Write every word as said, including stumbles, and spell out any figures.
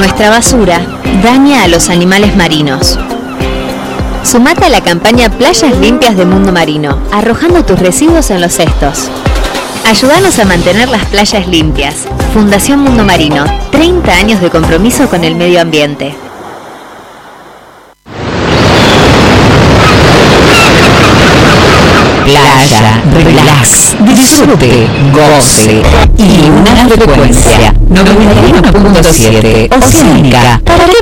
Nuestra basura daña a los animales marinos. Sumate a la campaña Playas Limpias de Mundo Marino, arrojando tus residuos en los cestos. Ayúdanos a mantener las playas limpias. Fundación Mundo Marino, treinta años de compromiso con el medio ambiente. Playa, relax, disfrute, goce y una frecuencia noventa y uno punto siete Oceánica. ¿Para qué